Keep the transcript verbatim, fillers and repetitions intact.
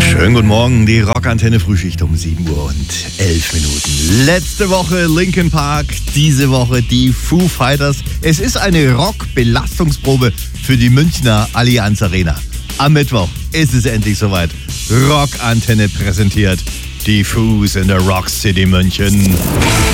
Schönen guten Morgen, die Rockantenne Frühschicht um sieben Uhr und elf Minuten. Letzte Woche Linkin Park, diese Woche die Foo Fighters. Es ist eine Rock-Belastungsprobe für die Münchner Allianz Arena. Am Mittwoch ist es endlich soweit. Rockantenne präsentiert die Foos in der Rock City München.